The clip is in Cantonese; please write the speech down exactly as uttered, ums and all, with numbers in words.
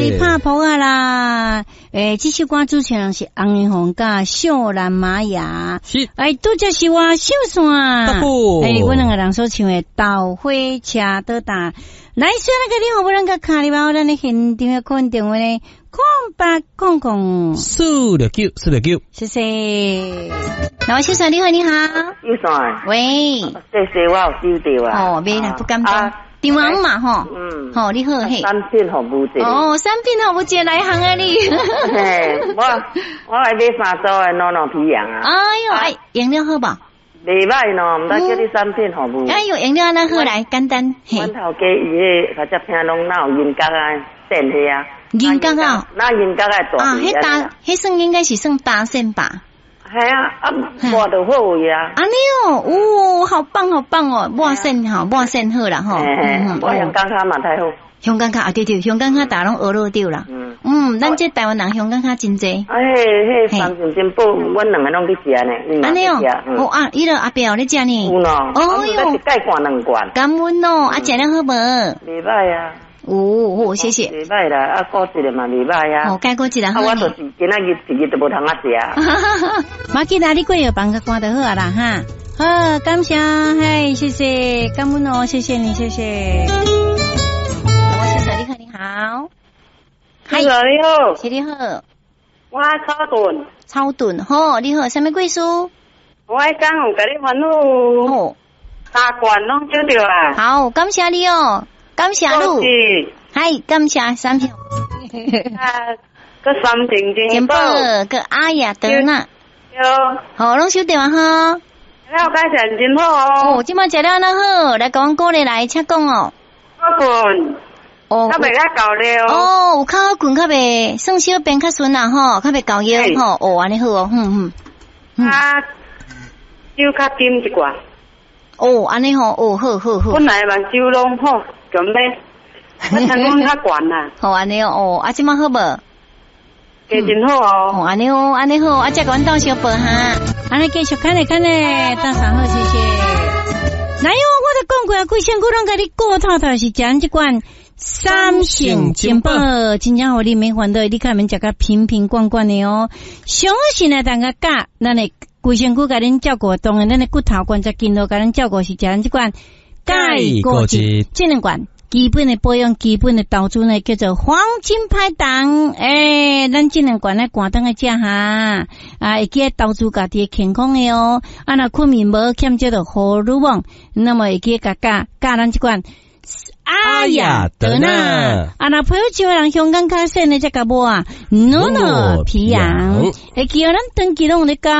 来拍谱啊啦！诶，这首歌主持人是洪云凤甲秀兰玛雅。 是， 哎，拄则是我秀线。 大姑， 哎，我两个人所唱的《豆花车倒打》。来，虽然个你好，不能个卡里巴，咱的现场要看电话呢，空八空空。 四六九，四六九。 谢谢。老秀山你好，你好。 秀山。 喂。 谢谢，我有收到啊。 哦，没啦，不敢当。电话嘛吼， 嗯， 好，你好嘿。 产品服务者。 哦，产品服务者来行啊你。 嘿，我我来买三组的糯糯皮羊啊。 哎呦，哎，用了好吧？ 袂歹喏，唔得叫你产品服务。 哎呦，用了那好来，简单。 阮头家伊迄，较只听拢哪有银角啊，线迄啊。 银角啊？ 那银角啊大。 啊，迄大，迄算应该是算大线吧？ 系啊，啊，抹就好位啊。 安尼哦，哦，好棒好棒哦，抹线哈，抹线好啦吼。 嗯，我香港卡嘛太好。 香港卡啊，对对，香港卡大拢学落掉啦。嗯嗯，咱这台湾人香港卡真济。 啊，迄迄三全珍宝，阮两个拢去食呢。 安尼哦，哦啊，伊个阿伯咧食呢。 有喏。哦哟。一盖罐两罐。 感恩哦，啊，食了好无？ 袂歹啊。 哦哦，谢谢。 袂歹啦，啊，过一个嘛袂歹啊。 哦，改过一个好。 啊，我就是今仔日一日都无通啊食。 马吉达，你过药房个关就好啊啦哈。好，感谢，嘿，谢谢，感恩哦，谢谢你，谢谢。我是小丽克，你好。 嗨，你好。 是你好。 我超顿。 超顿，好，你好，什么贵书？ 我讲有甲你烦恼。 好。 三罐拢收到啊。 好，感谢你哦。感谢你，嗨，感谢产品。 啊，个三瓶金宝，个阿雅德纳， 有， 好，拢收到啊哈。 了解成真好哦。 哦，今麦食了那好，来讲过来来请讲哦。 好困，哦，较袂较够了。 哦，有较好困，较袂算小便较顺啦吼，较袂够腰吼。哦，安尼好哦，嗯嗯。啊，酒较金一罐。 哦，安尼吼，哦，好好好。 本来目睭拢好。咁咧，我听讲较悬啦。 好安尼哦，啊，即马好无？ 加真好哦。 哦，安尼哦，安尼好，啊，再阮到小报哈。安尼继续看咧看咧，大家好，谢谢。来哦，我都讲过啊，规身躯拢甲你顾透透是食即款三性金宝，真正互你免烦恼，你看免食甲瓶瓶罐罐的哦。上好是来当个教，咱的规身躯甲恁照顾，当然咱的骨头关节筋络甲恁照顾是食咱即款。钙果汁这两罐基本的保养基本的投资呢叫做黄金拍档，诶、欸，咱这两罐呢寒当个食哈，啊，会记投资家己健康的哦。啊，若困眠无欠叫做荷尔蒙，那么会记加加加咱这罐阿雅德纳。啊，若朋友像人香港较细呢，才甲无啊，诺诺皮羊，会记咱长期拢咧教。